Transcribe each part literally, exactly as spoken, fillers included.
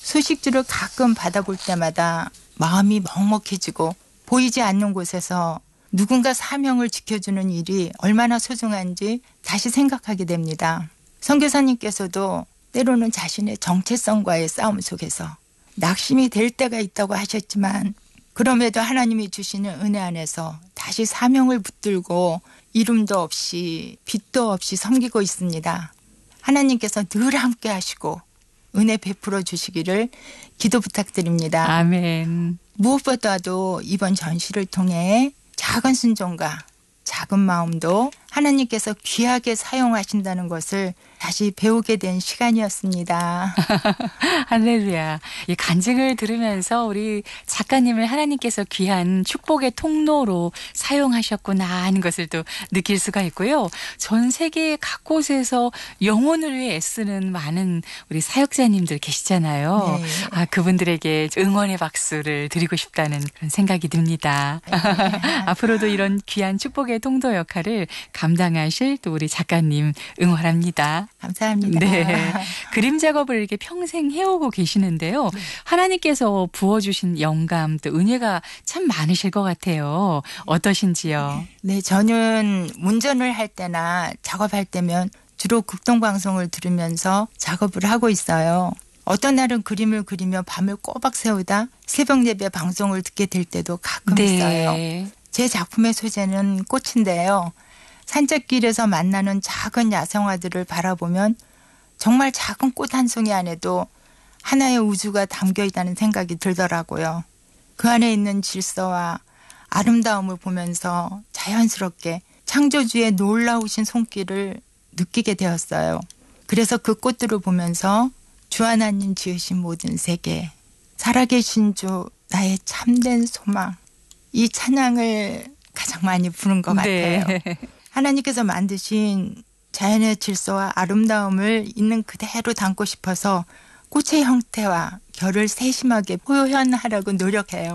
소식지를 가끔 받아볼 때마다 마음이 먹먹해지고 보이지 않는 곳에서 누군가 사명을 지켜주는 일이 얼마나 소중한지 다시 생각하게 됩니다. 선교사님께서도 때로는 자신의 정체성과의 싸움 속에서 낙심이 될 때가 있다고 하셨지만 그럼에도 하나님이 주시는 은혜 안에서 다시 사명을 붙들고 이름도 없이 빛도 없이 섬기고 있습니다. 하나님께서 늘 함께 하시고 은혜 베풀어 주시기를 기도 부탁드립니다. 아멘. 무엇보다도 이번 전시를 통해 작은 순종과 작은 마음도 하나님께서 귀하게 사용하신다는 것을 다시 배우게 된 시간이었습니다. 할렐루야. 이 간증을 들으면서 우리 작가님을 하나님께서 귀한 축복의 통로로 사용하셨구나 하는 것을 또 느낄 수가 있고요. 전 세계 각곳에서 영혼을 위해 애쓰는 많은 우리 사역자님들 계시잖아요. 네. 아, 그분들에게 응원의 박수를 드리고 싶다는 그런 생각이 듭니다. 네. 앞으로도 이런 귀한 축복의 통로 역할을 감당하실 또 우리 작가님 응원합니다. 감사합니다. 네, 그림 작업을 이렇게 평생 해오고 계시는데요. 하나님께서 부어주신 영감 또 은혜가 참 많으실 것 같아요. 어떠신지요? 네, 저는 운전을 할 때나 작업할 때면 주로 극동방송을 들으면서 작업을 하고 있어요. 어떤 날은 그림을 그리며 밤을 꼬박 새우다 새벽 예배 방송을 듣게 될 때도 가끔 네. 있어요. 제 작품의 소재는 꽃인데요. 산책길에서 만나는 작은 야생화들을 바라보면 정말 작은 꽃 한 송이 안에도 하나의 우주가 담겨 있다는 생각이 들더라고요. 그 안에 있는 질서와 아름다움을 보면서 자연스럽게 창조주의 놀라우신 손길을 느끼게 되었어요. 그래서 그 꽃들을 보면서 주 하나님 지으신 모든 세계, 살아계신 주 나의 참된 소망, 이 찬양을 가장 많이 부른 것 네. 같아요. 하나님께서 만드신 자연의 질서와 아름다움을 있는 그대로 담고 싶어서 꽃의 형태와 결을 세심하게 표현하려고 노력해요.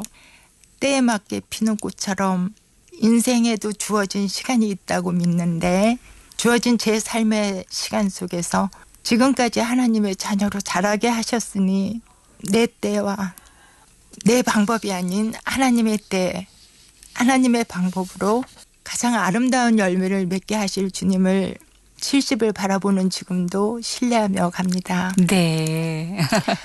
때에 맞게 피는 꽃처럼 인생에도 주어진 시간이 있다고 믿는데 주어진 제 삶의 시간 속에서 지금까지 하나님의 자녀로 자라게 하셨으니 내 때와 내 방법이 아닌 하나님의 때, 하나님의 방법으로 가장 아름다운 열매를 맺게 하실 주님을 칠십을 바라보는 지금도 신뢰하며 갑니다. 네.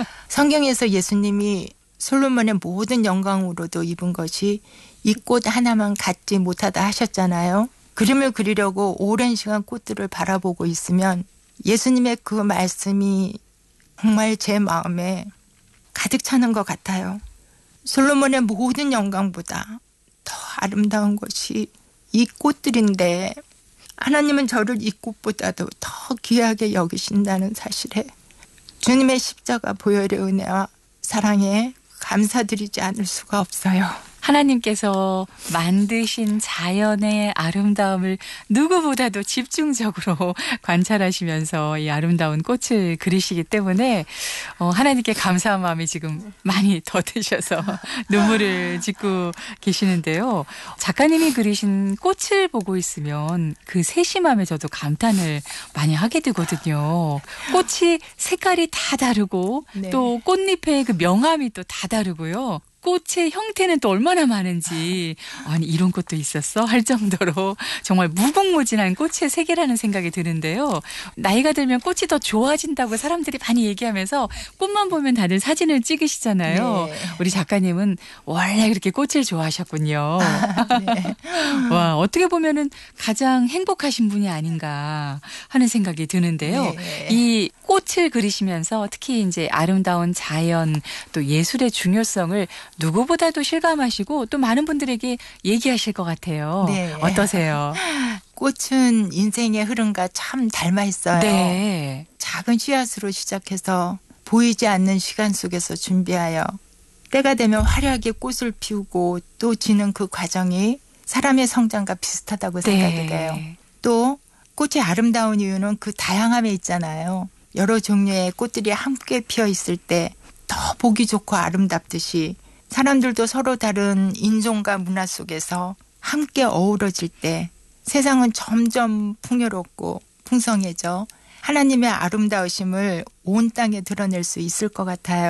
성경에서 예수님이 솔로몬의 모든 영광으로도 입은 것이 이 꽃 하나만 갖지 못하다 하셨잖아요. 그림을 그리려고 오랜 시간 꽃들을 바라보고 있으면 예수님의 그 말씀이 정말 제 마음에 가득 차는 것 같아요. 솔로몬의 모든 영광보다 더 아름다운 것이 이 꽃들인데 하나님은 저를 이 꽃보다도 더 귀하게 여기신다는 사실에 주님의 십자가 보혈의 은혜와 사랑에 감사드리지 않을 수가 없어요. 하나님께서 만드신 자연의 아름다움을 누구보다도 집중적으로 관찰하시면서 이 아름다운 꽃을 그리시기 때문에 어, 하나님께 감사한 마음이 지금 많이 더 드셔서 눈물을 짓고 계시는데요. 작가님이 그리신 꽃을 보고 있으면 그 세심함에 저도 감탄을 많이 하게 되거든요. 꽃이 색깔이 다 다르고 네. 또 꽃잎의 그 명암이 또 다 다르고요. 꽃의 형태는 또 얼마나 많은지 아니 이런 꽃도 있었어 할 정도로 정말 무궁무진한 꽃의 세계라는 생각이 드는데요. 나이가 들면 꽃이 더 좋아진다고 사람들이 많이 얘기하면서 꽃만 보면 다들 사진을 찍으시잖아요. 네. 우리 작가님은 원래 그렇게 꽃을 좋아하셨군요. 네. 와, 어떻게 보면은 가장 행복하신 분이 아닌가 하는 생각이 드는데요. 네. 이 꽃을 그리시면서 특히 이제 아름다운 자연 또 예술의 중요성을 누구보다도 실감하시고 또 많은 분들에게 얘기하실 것 같아요. 네. 어떠세요? 꽃은 인생의 흐름과 참 닮아 있어요. 네. 작은 씨앗으로 시작해서 보이지 않는 시간 속에서 준비하여 때가 되면 화려하게 꽃을 피우고 또 지는 그 과정이 사람의 성장과 비슷하다고 생각이 네. 돼요. 또 꽃이 아름다운 이유는 그 다양함에 있잖아요. 여러 종류의 꽃들이 함께 피어 있을 때 더 보기 좋고 아름답듯이 사람들도 서로 다른 인종과 문화 속에서 함께 어우러질 때 세상은 점점 풍요롭고 풍성해져 하나님의 아름다우심을 온 땅에 드러낼 수 있을 것 같아요.